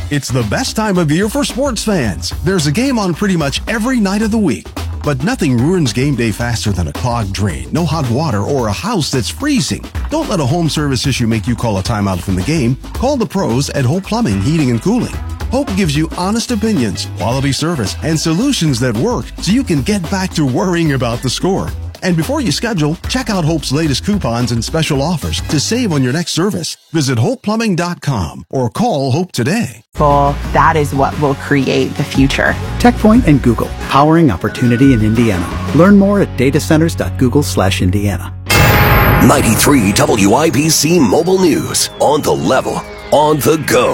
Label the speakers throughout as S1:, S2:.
S1: It's the best time of year for sports fans. There's a game on pretty much every night of the week. But nothing ruins game day faster than a clogged drain, no hot water, or a house that's freezing. Don't let a home service issue make you call a timeout from the game. Call the pros at Hope Plumbing, Heating, and Cooling. Hope gives you honest opinions, quality service, and solutions that work so you can get back to worrying about the score. And before you schedule, check out Hope's latest coupons and special offers to save on your next service. Visit hopeplumbing.com or call Hope today.
S2: That is what will create the future.
S3: TechPoint and Google, powering opportunity in Indiana. Learn more at datacenters.google/Indiana.
S4: 93 WIBC Mobile News. On the level, on the go.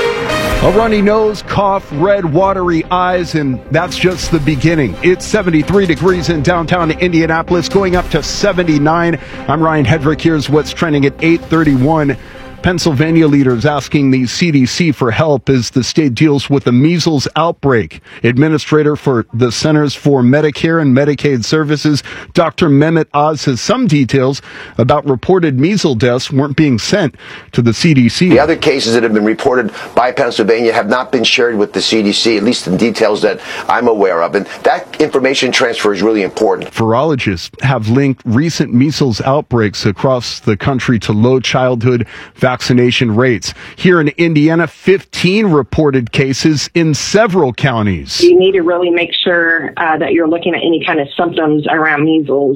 S5: A runny nose, cough, red, watery eyes, and that's just the beginning. It's 73 degrees in downtown Indianapolis, going up to 79. I'm Ryan Hedrick. Here's what's trending at 8:31. Pennsylvania leaders asking the CDC for help as the state deals with the measles outbreak. Administrator for the Centers for Medicare and Medicaid Services, Dr. Mehmet Oz, has some details about reported measles deaths weren't being sent to the CDC.
S6: The other cases that have been reported by Pennsylvania have not been shared with the CDC, at least in details that I'm aware of. And that information transfer is really important.
S5: Virologists have linked recent measles outbreaks across the country to low childhood vaccination rates. Here in Indiana, 15 reported cases in several counties.
S7: You need to really make sure that you're looking at any kind of symptoms around measles.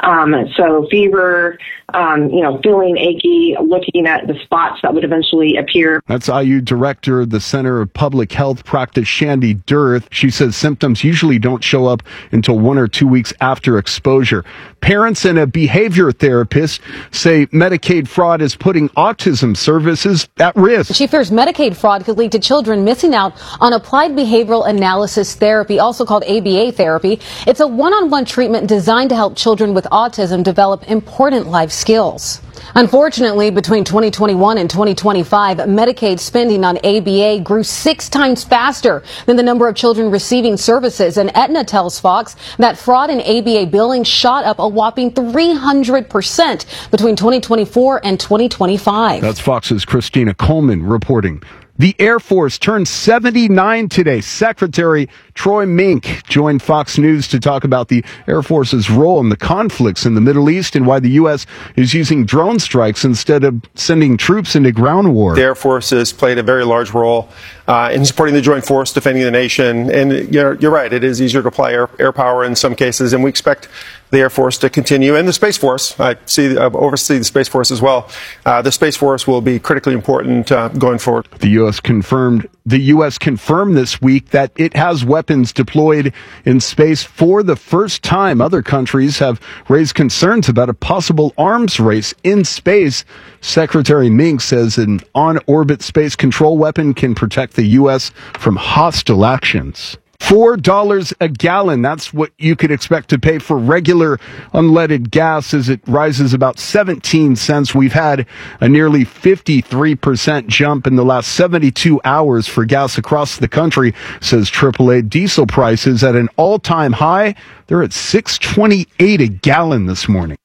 S7: So fever, feeling achy, looking at the spots that would eventually appear.
S5: That's IU Director of the Center of Public Health Practice, Shandy Durth. She says symptoms usually don't show up until 1 or 2 weeks after exposure. Parents and a behavior therapist say Medicaid fraud is putting autism services at risk.
S8: She fears Medicaid fraud could lead to children missing out on applied behavioral analysis therapy, also called ABA therapy. It's a one-on-one treatment designed to help children with autism develop important life skills. Unfortunately, between 2021 and 2025, Medicaid spending on ABA grew 6 times faster than the number of children receiving services. And Aetna tells Fox that fraud in ABA billing shot up a whopping 300% between 2024 and 2025.
S5: That's Fox's Christina Coleman reporting. The Air Force turned 79 today. Secretary Troy Mink joined Fox News to talk about the Air Force's role in the conflicts in the Middle East and why the U.S. is using drone strikes instead of sending troops into ground war.
S9: The Air Force has played a very large role in supporting the joint force, defending the nation. And you're right, it is easier to apply air power in some cases, and we expect the Air Force to continue, and the Space Force. I oversee the Space Force as well. The Space Force will be critically important going forward.
S5: The U.S. confirmed this week that it has weapons deployed in space for the first time. Other countries have raised concerns about a possible arms race in space. Secretary Mink says an on-orbit space control weapon can protect the U.S. from hostile actions. $4 a gallon. That's what you could expect to pay for regular unleaded gas as it rises about 17 cents. We've had a nearly 53% jump in the last 72 hours for gas across the country, says AAA. Diesel prices at an all-time high. They're at $6.28 a gallon this morning.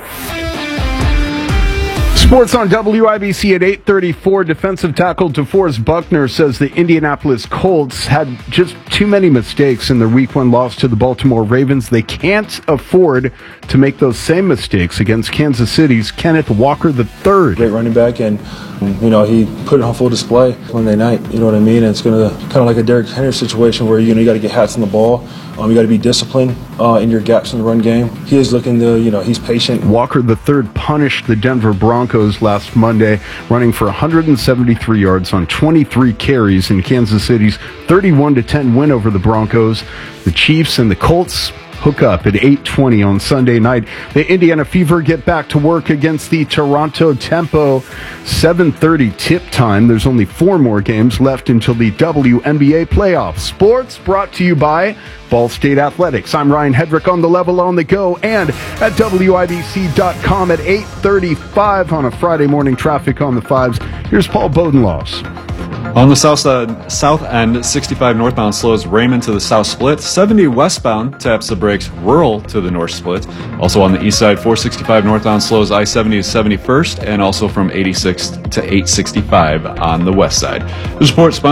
S5: Sports on WIBC at 8:34. Defensive tackle DeForest Buckner says the Indianapolis Colts had just too many mistakes in their Week 1 loss to the Baltimore Ravens. They can't afford to make those same mistakes against Kansas City's Kenneth Walker III.
S10: Great running back, and he put it on full display Monday night. You know what I mean? And it's going to kind of like a Derrick Henry situation where you got to get hats on the ball. You got to be disciplined in your gaps in the run game. He is looking to, he's patient.
S5: Walker III punished the Denver Broncos last Monday, running for 173 yards on 23 carries in Kansas City's 31-10 win over the Broncos. The Chiefs and the Colts hook up at 8:20 on Sunday night. The Indiana Fever get back to work against the Toronto Tempo. 7:30 tip time. There's only 4 more games left until the WNBA playoffs. Sports brought to you by Ball State Athletics. I'm Ryan Hedrick on the level, on the go, and at WIBC.com at 8:35 on a Friday morning. Traffic on the 5s. Here's Paul Bodenloss.
S11: On the south end, 65 northbound slows Raymond to the south split. 70 westbound taps the brakes Rural to the north split. Also on the east side, 465 northbound slows I-70 to 71st, and also from 86 to 865 on the west side. The report